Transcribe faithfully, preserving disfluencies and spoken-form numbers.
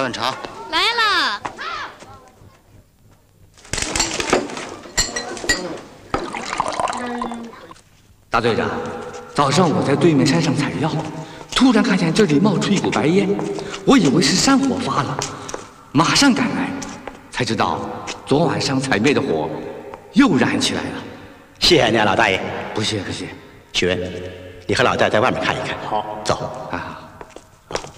断茶。 来了。 大队长，早上我在对面山上采药，突然看见这里冒出一股白烟，我以为是山火发了，马上赶来，才知道昨晚上采灭的火又燃起来了。 谢谢你啊，老大爷。 不谢不谢。 许文，你和老戴在外面看一看。 好， 走啊。